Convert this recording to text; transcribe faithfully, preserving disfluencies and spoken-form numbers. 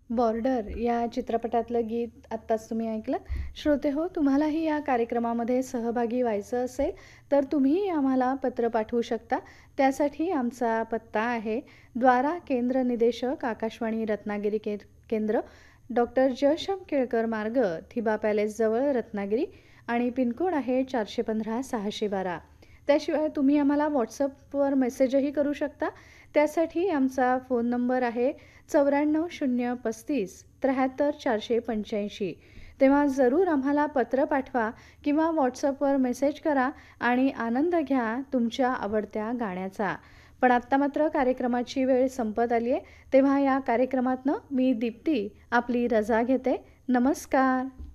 Border या चित्रपटातलं गीत आत्ताच तुम्ही ऐकलं. श्रोते हो, तुम्हालाही या कार्यक्रमामध्ये सहभागी व्हायचं असेल, तर तुम्हीही आम्हाला पत्र पाठवू शकता. त्यासाठी आमचा पत्ता आहे द्वारा केंद्र निदेशक आकाशवाणी रत्नागिरी के केंद्र, डॉक्टर जयश्याम केळकर मार्ग, थिबा पॅलेसजवळ रत्नागिरी आणि पिनकोड आहे चारशे पंधरा सहाशे बारा. त्याशिवाय तुम्ही आम्हाला WhatsAppवर मेसेजही करू शकता. त्यासाठी आमचा फोन नंबर आहे चौऱ्याण्णव शून्य पस्तीस त्र्याहत्तर चारशे पंच्याऐंशी. तेव्हा जरूर आम्हाला पत्र पाठवा किंवा WhatsAppवर मेसेज करा आणि आनंद घ्या तुमच्या आवडत्या गाण्याचा. पण आत्ता मात्र कार्यक्रमाची वेळ संपत आली आहे. तेव्हा या कार्यक्रमातनं मी दीप्ती आपली रजा घेते. नमस्कार.